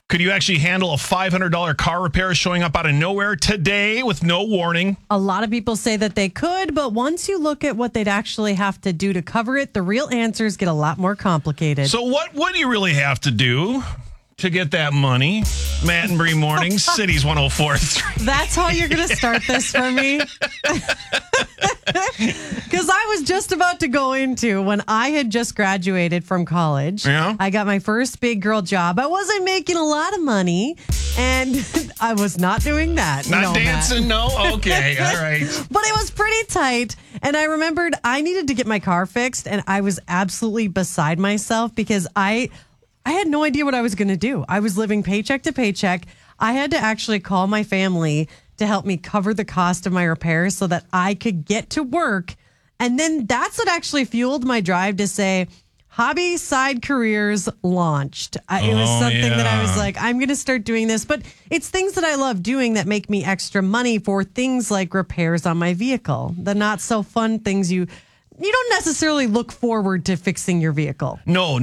Could you actually handle a $500 car repair showing up out of nowhere today with no warning? A lot of people say that they could, but once you look at what they'd actually have to do to cover it, the real answers get a lot more complicated. So what do you really have to do to get that money? Matt and Bree Mornings, Cities 104.3. That's how you're going to start this for me? Because I was just about to go into when I had just graduated from college. Yeah. I got my first big girl job. I wasn't making a lot of money, and I was not doing that. Not dancing, Matt. no? Okay, all right. But it was pretty tight. And I remembered I needed to get my car fixed, and I was absolutely beside myself because I had no idea what I was going to do. I was living paycheck to paycheck. I had to actually call my family to help me cover the cost of my repairs so that I could get to work. And then that's what actually fueled my drive to say, hobby side careers launched. It was something that I was like, I'm going to start doing this. But it's things that I love doing that make me extra money for things like repairs on my vehicle. The not so fun things you don't necessarily look forward to fixing your vehicle. No,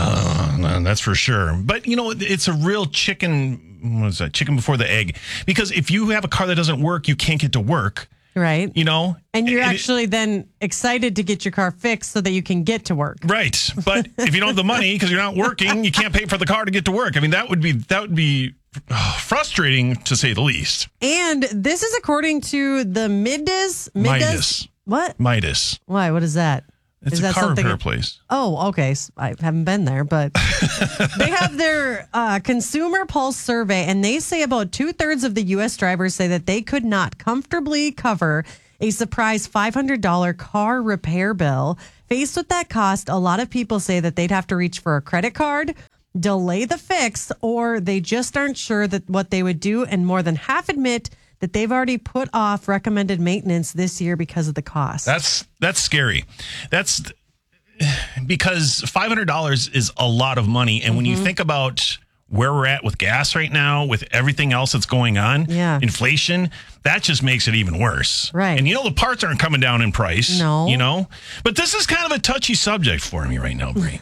that's for sure. But, it's a real chicken before the egg. Because if you have a car that doesn't work, you can't get to work. Right. And you're And actually then excited to get your car fixed so that you can get to work. Right. But if you don't have the money because you're not working, you can't pay for the car to get to work. I mean, that would be frustrating to say the least. And this is according to the Midas. What? Midas. Why? What is that? It's is a that car something? repair place. Oh, okay. I haven't been there, but they have their consumer pulse survey, and they say about 2/3 of the U.S. drivers say that they could not comfortably cover a surprise $500 car repair bill. Faced with that cost, a lot of people say that they'd have to reach for a credit card, delay the fix, or they just aren't sure that what they would do, and more than half admit that they've already put off recommended maintenance this year because of the cost. That's scary. That's because $500 is a lot of money. And when you think about where we're at with gas right now, with everything else that's going on, inflation, that just makes it even worse. Right. And the parts aren't coming down in price. No. But this is kind of a touchy subject for me right now, Bree.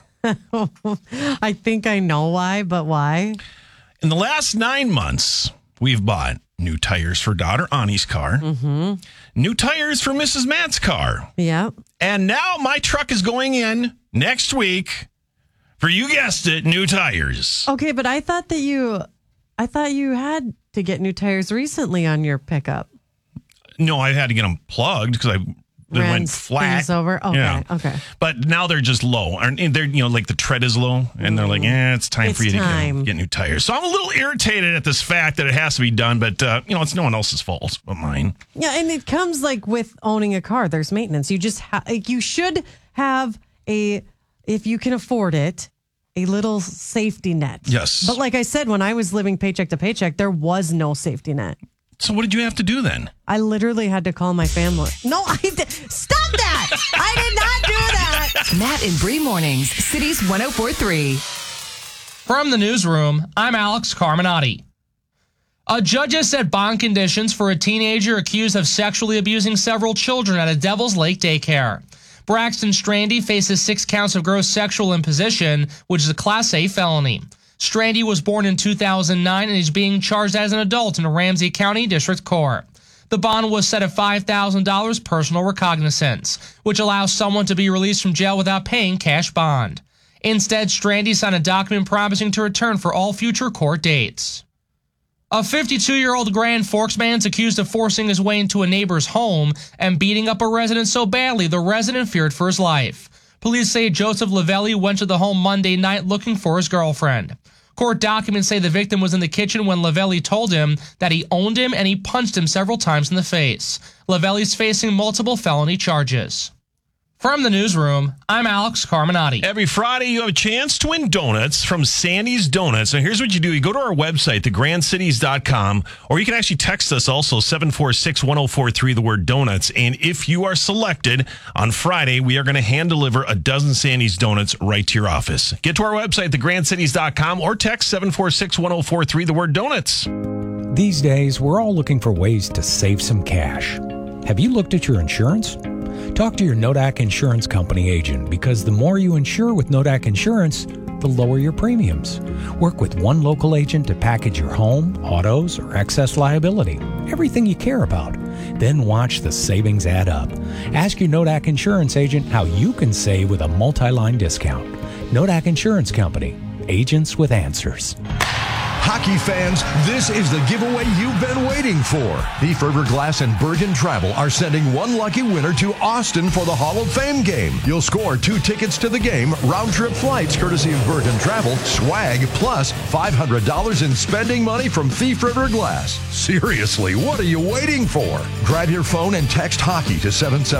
I think I know why, but why? In the last 9 months, we've bought new tires for daughter Ani's car, new tires for Mrs. Matt's car. Yeah. And now my truck is going in next week for, you guessed it, new tires. Okay, but I thought you had to get new tires recently on your pickup. No, I had to get them plugged because they went flat. Things over. Okay. Okay. But now they're just low. And they're, like the tread is low. And they're like, it's time for you to get new tires. So I'm a little irritated at this fact that it has to be done. But, it's no one else's fault but mine. Yeah, and it comes with owning a car. There's maintenance. You just you should have if you can afford it, a little safety net. Yes. But like I said, when I was living paycheck to paycheck, there was no safety net. So what did you have to do then? I literally had to call my family. No, stop that! I did not do that! Matt and Bree Mornings, Cities 104.3. From the newsroom, I'm Alex Carminati. A judge has set bond conditions for a teenager accused of sexually abusing several children at a Devil's Lake daycare. Braxton Strandy faces 6 counts of gross sexual imposition, which is a Class A felony. Strandy was born in 2009 and is being charged as an adult in Ramsey County District Court. The bond was set at $5,000 personal recognizance, which allows someone to be released from jail without paying cash bond. Instead, Strandy signed a document promising to return for all future court dates. A 52-year-old Grand Forks man is accused of forcing his way into a neighbor's home and beating up a resident so badly the resident feared for his life. Police say Joseph Lavelli went to the home Monday night looking for his girlfriend. Court documents say the victim was in the kitchen when Lavelli told him that he owned him and he punched him several times in the face. Lavelli's facing multiple felony charges. From the newsroom, I'm Alex Carminati. Every Friday, you have a chance to win donuts from Sandy's Donuts. And here's what you do. You go to our website, thegrandcities.com, or you can actually text us also, 746-1043, the word donuts. And if you are selected on Friday, we are going to hand deliver a dozen Sandy's Donuts right to your office. Get to our website, thegrandcities.com, or text 746-1043, the word donuts. These days, we're all looking for ways to save some cash. Have you looked at your insurance? Talk to your Nodak Insurance Company agent, because the more you insure with Nodak Insurance, the to lower your premiums. Work with one local agent to package your home, autos, or excess liability. Everything you care about. Then watch the savings add up. Ask your Nodak Insurance agent how you can save with a multi-line discount. Nodak Insurance Company. Agents with answers. Hockey fans, this is the giveaway you've been waiting for. Thief River Glass and Bergen Travel are sending one lucky winner to Austin for the Hall of Fame game. You'll score 2 tickets to the game, round-trip flights courtesy of Bergen Travel, swag, plus $500 in spending money from Thief River Glass. Seriously, what are you waiting for? Grab your phone and text hockey to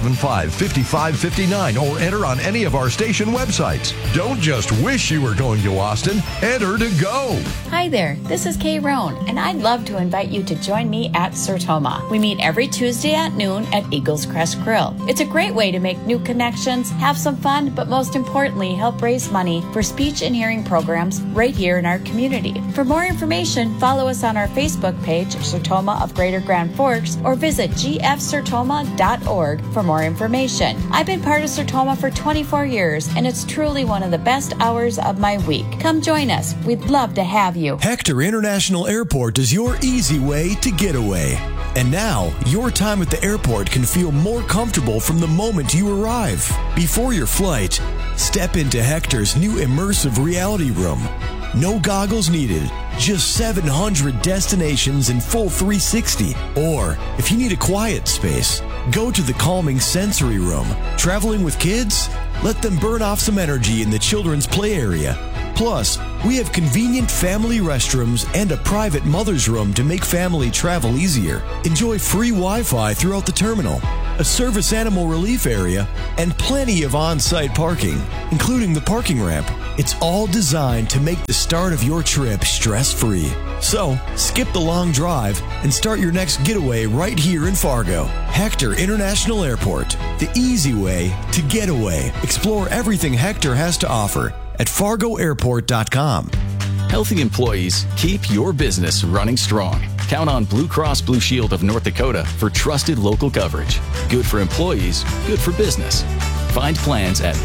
775-5559 or enter on any of our station websites. Don't just wish you were going to Austin. Enter to go. Hi there. This is Kay Roan, and I'd love to invite you to join me at Sertoma. We meet every Tuesday at noon at Eagles Crest Grill. It's a great way to make new connections, have some fun, but most importantly, help raise money for speech and hearing programs right here in our community. For more information, follow us on our Facebook page, Sertoma of Greater Grand Forks, or visit gfsertoma.org for more information. I've been part of Sertoma for 24 years, and it's truly one of the best hours of my week. Come join us. We'd love to have you. Hector International Airport is your easy way to get away. And now, your time at the airport can feel more comfortable from the moment you arrive. Before your flight, step into Hector's new immersive reality room. No goggles needed, just 700 destinations in full 360. Or, if you need a quiet space, go to the calming sensory room. Traveling with kids? Let them burn off some energy in the children's play area. Plus, we have convenient family restrooms and a private mother's room to make family travel easier. Enjoy free Wi-Fi throughout the terminal, a service animal relief area, and plenty of on-site parking, including the parking ramp. It's all designed to make the start of your trip stress-free. So, skip the long drive and start your next getaway right here in Fargo. Hector International Airport, the easy way to get away. Explore everything Hector has to offer at fargoairport.com. Healthy employees keep your business running strong. Count on Blue Cross Blue Shield of North Dakota for trusted local coverage. Good for employees, good for business. Find plans at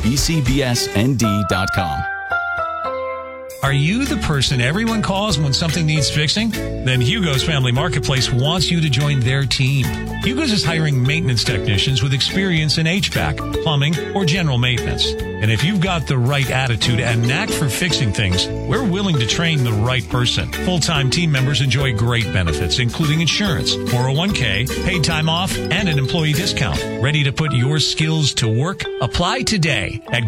bcbsnd.com. Are you the person everyone calls when something needs fixing? Then Hugo's Family Marketplace wants you to join their team. Hugo's is hiring maintenance technicians with experience in HVAC, plumbing, or general maintenance. And if you've got the right attitude and knack for fixing things, we're willing to train the right person. Full-time team members enjoy great benefits, including insurance, 401k, paid time off, and an employee discount. Ready to put your skills to work? Apply today at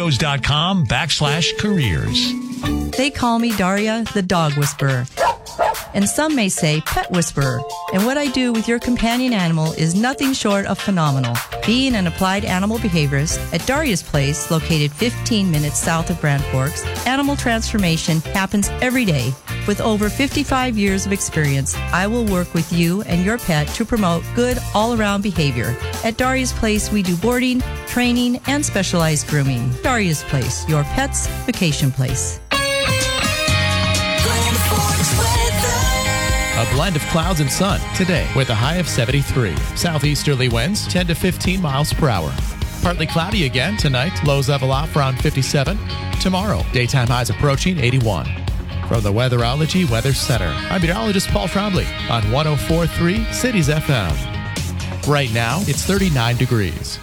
gohugos.com/careers. They call me Daria, the dog whisperer. And some may say pet whisperer. And what I do with your companion animal is nothing short of phenomenal. Being an applied animal behaviorist at Daria's Place, located 15 minutes south of Grand Forks, animal transformation happens every day. With over 55 years of experience, I will work with you and your pet to promote good all-around behavior. At Daria's Place, we do boarding, training, and specialized grooming. Daria's Place, your pet's vacation place. A blend of clouds and sun today with a high of 73. Southeasterly winds 10 to 15 miles per hour. Partly cloudy again tonight. Lows level off around 57. Tomorrow, daytime highs approaching 81. From the Weatherology Weather Center, I'm meteorologist Paul Trombley on 104.3 Cities FM. Right now, it's 39 degrees.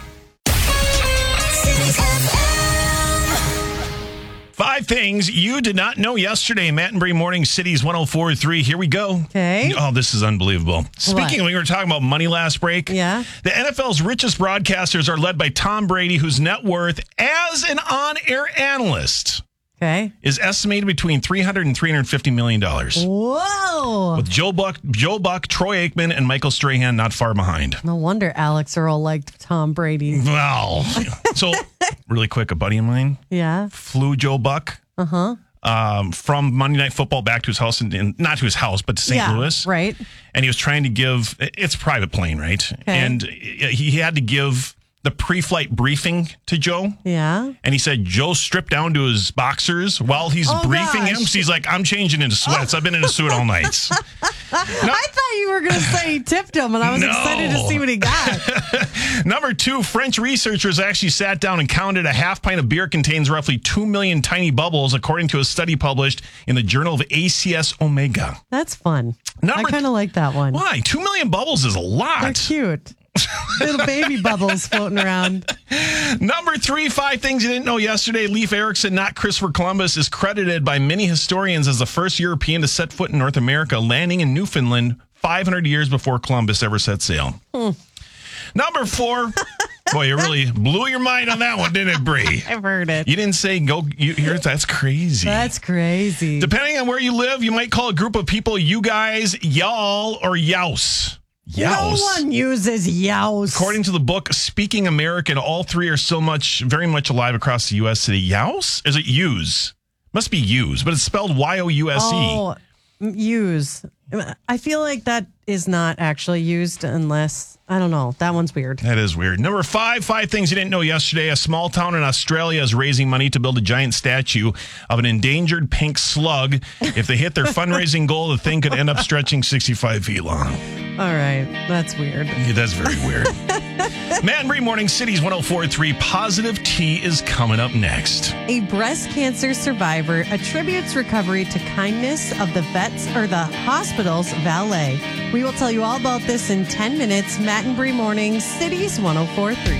5 things you did not know yesterday. Matt and Bree Morning Cities 104.3. Here we go. Okay. Oh, this is unbelievable. Speaking of, we were talking about money last break. Yeah. The NFL's richest broadcasters are led by Tom Brady, whose net worth as an on-air analyst is estimated between $300 and $350 million. Whoa. With Joe Buck, Troy Aikman, and Michael Strahan not far behind. No wonder Alex Earl liked Tom Brady. Well, so really quick, a buddy of mine flew Joe Buck from Monday Night Football back to his house, not to his house, but to St. Louis. Right. And he was trying to give, it's a private plane, right? Okay. And he had to give the pre-flight briefing to Joe. Yeah. And he said Joe stripped down to his boxers while he's briefing him. So he's like, I'm changing into sweats. I've been in a suit all night. I thought you were going to say he tipped him, and I was excited to see what he got. Number 2, French researchers actually sat down and counted a half pint of beer contains roughly 2 million tiny bubbles, according to a study published in the Journal of ACS Omega. That's fun. I kind of like that one. Why? 2 million bubbles is a lot. They're cute. Little baby bubbles floating around. Number 3, 5 things you didn't know yesterday. Leif Erikson, not Christopher Columbus, is credited by many historians as the first European to set foot in North America, landing in Newfoundland 500 years before Columbus ever set sail. Number 4. Boy, you really blew your mind on that one, didn't it, Bree? I've heard it. You didn't say go. That's crazy. That's crazy. Depending on where you live, you might call a group of people you guys, y'all, or youse. No one uses youse. According to the book Speaking American, all 3 are very much alive across the U.S. today. Youse? Is it use? Must be use, but it's spelled Y-O-U-S-E. Oh, use. I feel like that is not actually used unless, I don't know. That one's weird. That is weird. Number 5 things you didn't know yesterday. A small town in Australia is raising money to build a giant statue of an endangered pink slug. If they hit their fundraising goal, the thing could end up stretching 65 feet long. All right. That's weird. Yeah, that's very weird. Matt and Bree Morning Cities 104.3. Positive Tea is coming up next. A breast cancer survivor attributes recovery to kindness of the hospital's valet. We will tell you all about this in 10 minutes. Matt and Bree Morning Cities 104.3.